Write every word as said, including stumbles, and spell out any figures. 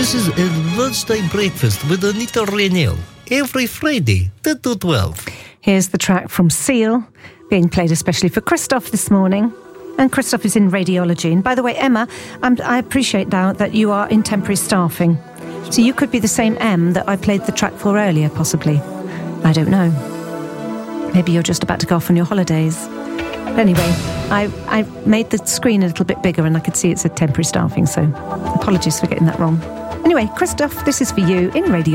This is a lunchtime breakfast with Anita Rainell. Every Friday, ten to twelve. Here's the track from Seal, being played especially for Christoph this morning. And Christoph is in radiology. And by the way, Emma, I'm, I appreciate now that you are in temporary staffing. So you could be the same M that I played the track for earlier, possibly. I don't know. Maybe you're just about to go off on your holidays. But anyway, I, I made the screen a little bit bigger and I could see it said temporary staffing, so apologies for getting that wrong. Anyway, Christoph, this is for you in radio.